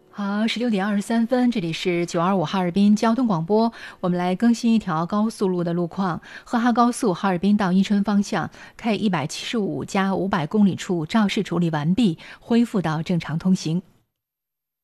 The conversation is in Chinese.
好，16:23，这里是925哈尔滨交通广播。我们来更新一条高速路的路况。赫哈高速哈尔滨到伊春方向 K175+500公里处肇事处理完毕，恢复到正常通行。